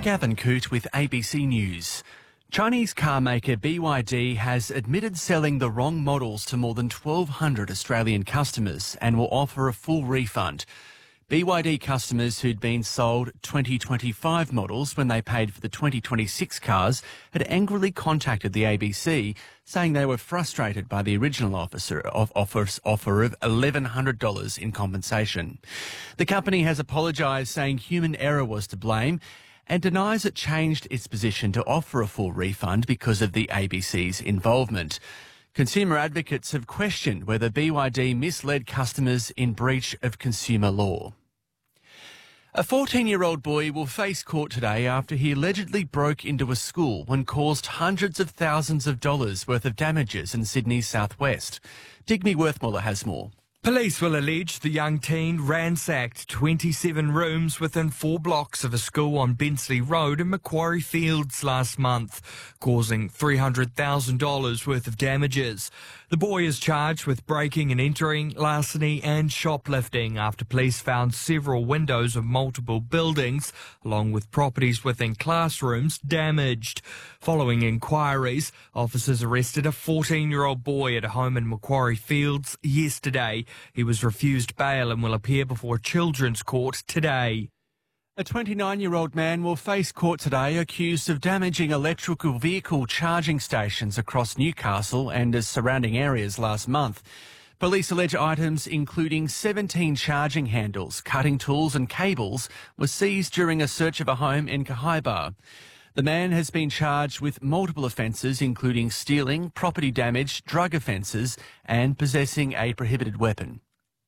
Gavin Coote with ABC News. Chinese car maker BYD has admitted selling the wrong models to more than 1,200 Australian customers and will offer a full refund. BYD customers who'd been sold 2025 models when they paid for the 2026 cars had angrily contacted the ABC, saying they were frustrated by the original offer of $1,100 in compensation. The company has apologised, saying human error was to blame, and denies it changed its position to offer a full refund because of the ABC's involvement. Consumer advocates have questioned whether BYD misled customers in breach of consumer law. A 14-year-old boy will face court today after he allegedly broke into a school and caused hundreds of thousands of dollars worth of damages in Sydney's southwest. Digby Worthmuller has more. Police will allege the young teen ransacked 27 rooms within 4 blocks of a school on Bensley Road in Macquarie Fields last month, causing $300,000 worth of damages. The boy is charged with breaking and entering, larceny and shoplifting after police found several windows of multiple buildings, along with properties within classrooms, damaged. Following inquiries, officers arrested a 14-year-old boy at a home in Macquarie Fields yesterday. He was refused bail and will appear before Children's Court today. A 29-year-old man will face court today accused of damaging electrical vehicle charging stations across Newcastle and its surrounding areas last month. Police allege items including 17 charging handles, cutting tools and cables were seized during a search of a home in Kahibah. The man has been charged with multiple offences including stealing, property damage, drug offences and possessing a prohibited weapon.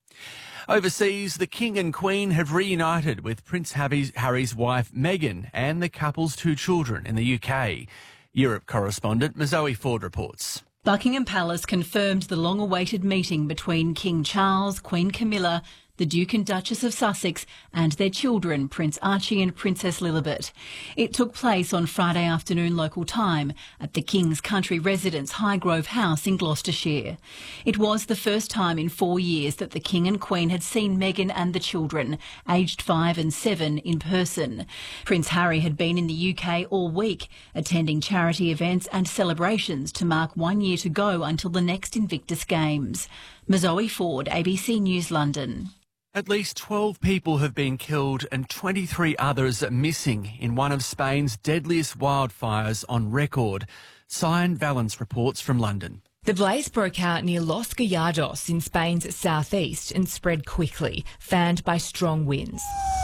Overseas, the King and Queen have reunited with Prince Harry's wife Meghan and the couple's 2 children in the UK. Europe correspondent Zoe Ford reports. Buckingham Palace confirmed the long-awaited meeting between King Charles, Queen Camilla, the Duke and Duchess of Sussex and their children, Prince Archie and Princess Lilibet. It took place on Friday afternoon local time at the King's country residence Highgrove House in Gloucestershire. It was the first time in 4 years that the King and Queen had seen Meghan and the children, aged 5 and 7, in person. Prince Harry had been in the UK all week, attending charity events and celebrations to mark 1 year to go until the next Invictus Games. Zoe Ford, ABC News, London. At least 12 people have been killed and 23 others missing in one of Spain's deadliest wildfires on record. Cyan Valence reports from London. The blaze broke out near Los Gallardos in Spain's southeast and spread quickly, fanned by strong winds.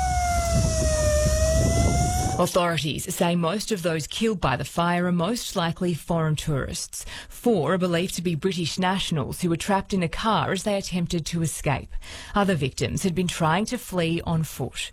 Authorities say most of those killed by the fire are most likely foreign tourists. 4 are believed to be British nationals who were trapped in a car as they attempted to escape. Other victims had been trying to flee on foot.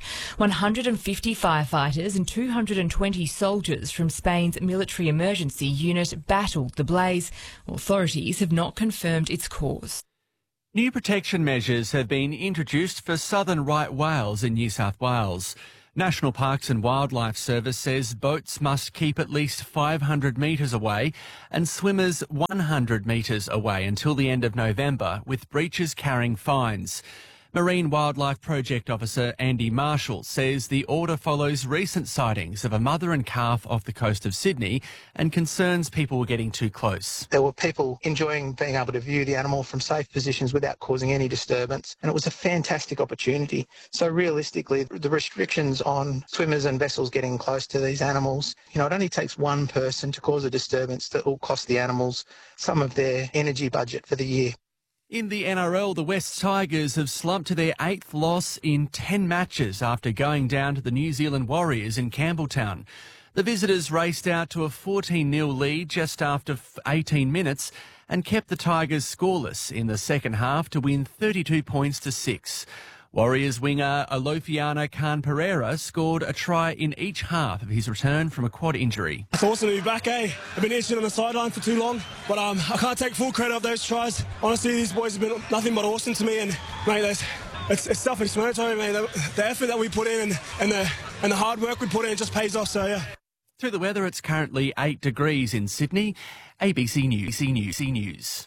150 firefighters and 220 soldiers from Spain's military emergency unit battled the blaze. Authorities have not confirmed its cause. New protection measures have been introduced for southern right whales in New South Wales. National Parks and Wildlife Service says boats must keep at least 500 metres away and swimmers 100 metres away until the end of November, with breaches carrying fines. Marine Wildlife Project Officer Andy Marshall says the order follows recent sightings of a mother and calf off the coast of Sydney and concerns people were getting too close. There were people enjoying being able to view the animal from safe positions without causing any disturbance, and it was a fantastic opportunity. So realistically, the restrictions on swimmers and vessels getting close to these animals, it only takes one person to cause a disturbance that will cost the animals some of their energy budget for the year. In the NRL, the West Tigers have slumped to their 8th loss in 10 matches after going down to the New Zealand Warriors in Campbelltown. The visitors raced out to a 14-0 lead just after 18 minutes and kept the Tigers scoreless in the second half to win 32 points to 6. Warriors winger Alofiana Khan Pereira scored a try in each half of his return from a quad injury. It's awesome to be back, I've been itching on the sideline for too long, but I can't take full credit of those tries. Honestly, these boys have been nothing but awesome to me, and mate, it's self-explanatory, mate. The effort that we put in and the hard work we put in just pays off, so yeah. Through the weather, it's currently 8 degrees in Sydney. ABC News.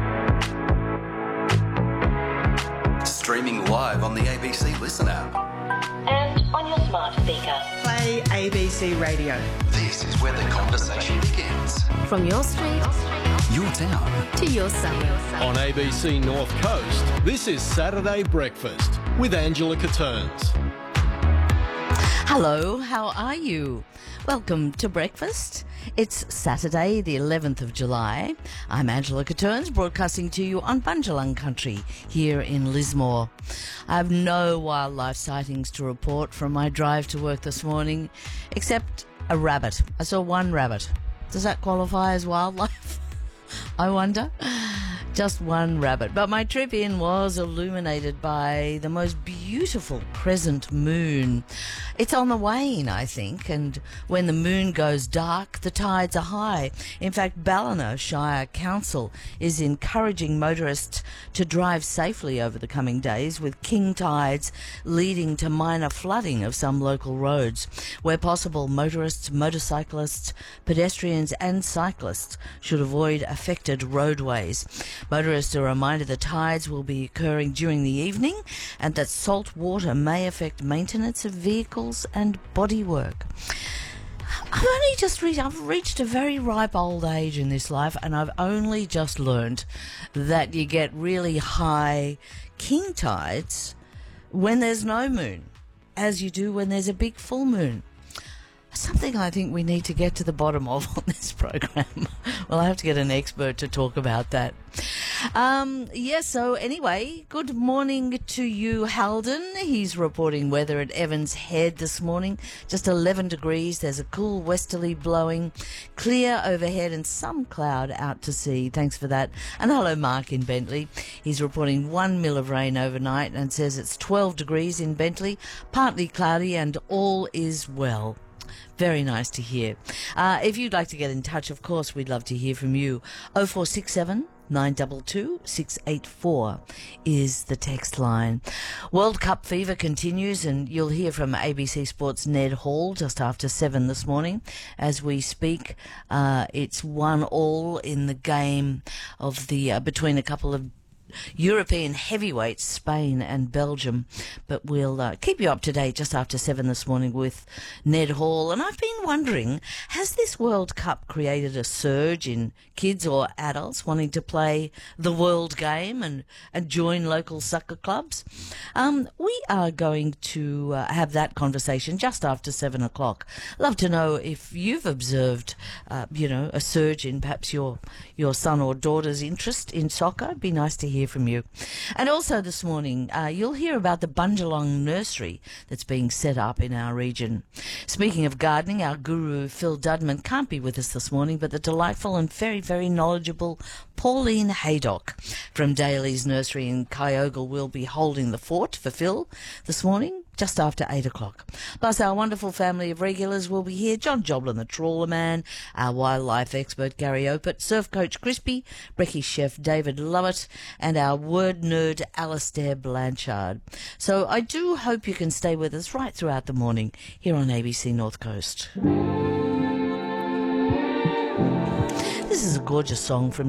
Streaming live on the ABC Listen app. and on your smart speaker. Play ABC Radio. This is where the conversation begins. From your street, Your town. to your suburb. On ABC North Coast, this is Saturday Breakfast with Angela Catterns. Hello, how are you? Welcome to breakfast. It's Saturday, the 11th of July. I'm Angela Catterns, broadcasting to you on Bundjalung country here in Lismore. I have no wildlife sightings to report from my drive to work this morning, except a rabbit. I saw one rabbit. Does that qualify as wildlife? I wonder. Just one rabbit. But my trip in was illuminated by the most beautiful crescent moon. It's on the wane, I think, and when the moon goes dark, the tides are high. In fact, Ballina Shire Council is encouraging motorists to drive safely over the coming days, with king tides leading to minor flooding of some local roads. Where possible, motorists, motorcyclists, pedestrians and cyclists should avoid affected roadways. Motorists are reminded the tides will be occurring during the evening and that salt water may affect maintenance of vehicles and bodywork. I've reached a very ripe old age in this life, and I've only just learned that you get really high king tides when there's no moon, as you do when there's a big full moon. Something I think we need to get to the bottom of on this program. Well, I have to get an expert to talk about that. So anyway, good morning to you, Halden. He's reporting weather at Evans Head this morning. Just 11 degrees. There's a cool westerly blowing, clear overhead and some cloud out to sea. Thanks for that. And hello, Mark in Bentley. He's reporting 1 mil of rain overnight and says it's 12 degrees in Bentley, partly cloudy and all is well. Very nice to hear. If you'd like to get in touch, of course, we'd love to hear from you. 0467 922 684 is the text line. World Cup fever continues, and you'll hear from ABC Sports' Ned Hall just after 7 this morning. As we speak, it's 1-1 in the game of the between a couple of European heavyweights, Spain and Belgium. But we'll keep you up to date just after 7 this morning with Ned Hall. And I've been wondering, has this World Cup created a surge in kids or adults wanting to play the world game and join local soccer clubs? We are going to have that conversation just after 7 o'clock. Love to know if you've observed, a surge in perhaps your son or daughter's interest in soccer. It'd be nice to hear from you. And also this morning, you'll hear about the Bundjalung nursery that's being set up in our region. Speaking of gardening, our guru Phil Dudman can't be with us this morning, but the delightful and very, very knowledgeable Pauline Haydock from Daly's Nursery in Kyogle will be holding the fort for Phil this morning, just after 8 o'clock. Plus, our wonderful family of regulars will be here. John Joblin, the trawler man, our wildlife expert Gary Opert, surf coach Crispy, brekkie chef David Lovett, and our word nerd Alastair Blanchard. So I do hope you can stay with us right throughout the morning here on ABC North Coast. This is a gorgeous song from